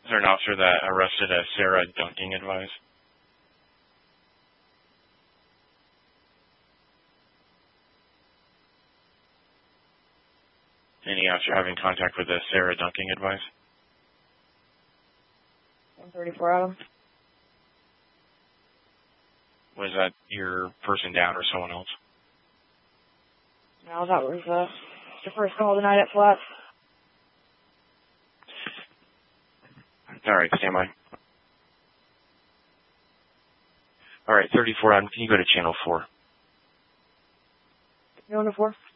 Is there an officer that arrested a Sarah Dunking advised? Any officer having contact with a Sarah Dunking advised? 134 Adam. Was that your person down or someone else? No, that was the first call of the night at Flats. All right, stand by. All right, 34 Adam, can you go to channel 4? You on the 4?